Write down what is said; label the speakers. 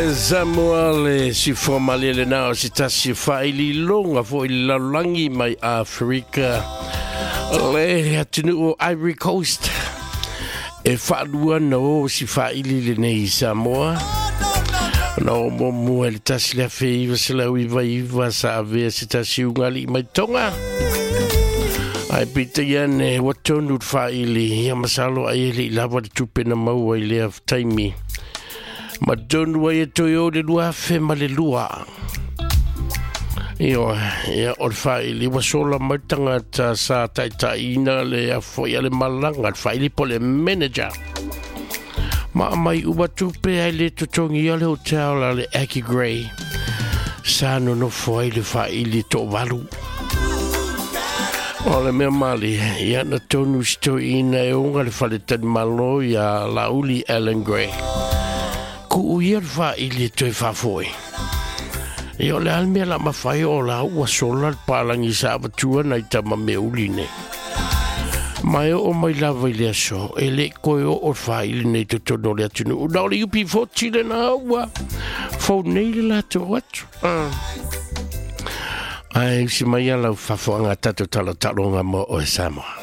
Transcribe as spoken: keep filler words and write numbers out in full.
Speaker 1: Samuel si formalele na si tasi faili longa fo il langi mai Africa le atinu o Ivory Coast e falua no si faili le nei Samoa no mo mo el tasi la feiva se la uiva iva sa ave si tasi ungali mai tonga ai pita yane watonu faili ya masalo ai le lava tupe na mau ai le af taimi Madonu wa toyo de lua fe malelua. Io ya orfai li wasola matanga ta sa tai tai ina le afo ya le malanga fai li pole manager. Ma mai uba tupe ai le totongi ya le hotel la le Aki Gray. Sa no no foi le fai li to valu. Ole me mali ya na tonu sto ina e unga le fale tan malo ya lauli Ellen Gray. Ku ia fa ili te fa foi. Io le almia la ma fai o la ua sola palangi sa vatua nai tama me uline. Mai o mai lava ile aso, e le koe o o fa ili nei te tono le atunu. Una ole upi foti le na ua. Fau nei le la to watu. Ai, si mai ala fa foanga tato talo talonga mo o e Samoa.